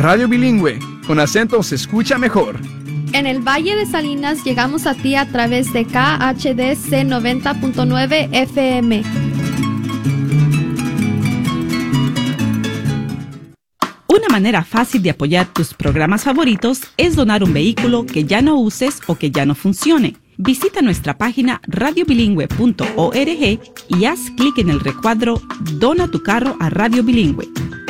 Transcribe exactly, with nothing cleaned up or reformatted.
Radio Bilingüe, con acento se escucha mejor. En el Valle de Salinas llegamos a ti a través de K H D C noventa punto nueve F M. Una manera fácil de apoyar tus programas favoritos es donar un vehículo que ya no uses o que ya no funcione. Visita nuestra página radio bilingüe punto org y haz clic en el recuadro Dona tu carro a Radio Bilingüe.